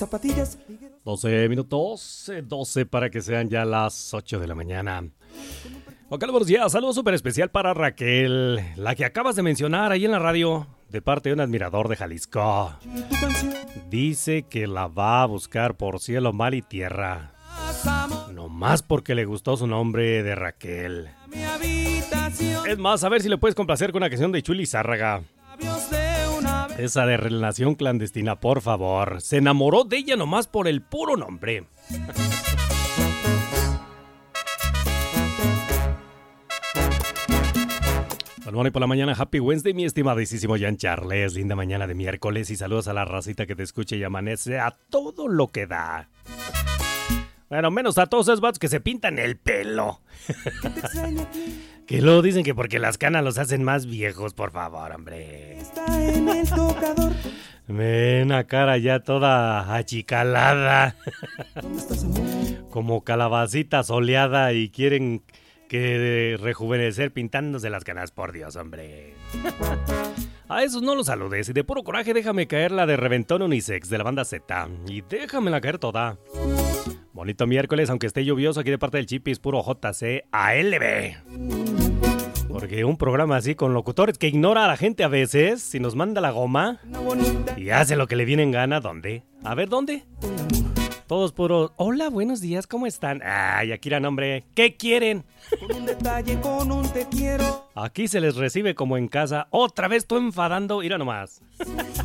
zapatillas. 12 minutos, 12 para que sean ya las 8 de la mañana. Juan Carlos, buenos días. Saludo súper especial para Raquel, la que acabas de mencionar ahí en la radio, de parte de un admirador de Jalisco. Dice que la va a buscar por cielo, mar y tierra. No más porque le gustó su nombre de Raquel. Es más, a ver si le puedes complacer con una canción de Chuli Zárraga. Esa de relación clandestina, por favor. Se enamoró de ella nomás por el puro nombre. Bueno, y por la mañana, Happy Wednesday, mi estimadísimo Jan Charles. Linda mañana de miércoles y saludos a la racita que te escuche y amanece a todo lo que da. Bueno, menos a todos esos vatos que se pintan el pelo. Que luego dicen que porque las canas los hacen más viejos, por favor, hombre. Ven, una cara ya toda achicalada. Como calabacita soleada y quieren que rejuvenecer pintándose las canas, por Dios, hombre. A esos no los saludes y de puro coraje déjame caer la de Reventón Unisex de la banda Z. Y déjamela caer toda. Bonito miércoles, aunque esté lluvioso aquí de parte del Chipis, puro JC ALB. Porque un programa así con locutores que ignora a la gente a veces, si nos manda la goma y hace lo que le viene en gana, ¿dónde? A ver, ¿dónde? Todos puros, hola, buenos días, ¿cómo están? Ay, aquí era hombre, ¿qué quieren? Con un detalle, con un te quiero. Aquí se les recibe como en casa, otra vez tú enfadando, mira nomás.